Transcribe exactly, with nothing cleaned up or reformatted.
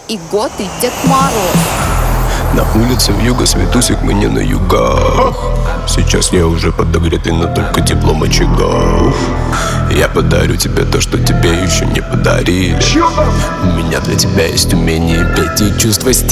и год, и Дед Мороз. На улице вьюга, светусик, мы не на югах. Сейчас я уже подогретый, но только теплом очага. Я подарю тебе то, что тебе еще не подарили. У меня для тебя есть умение петь и чувство стиля.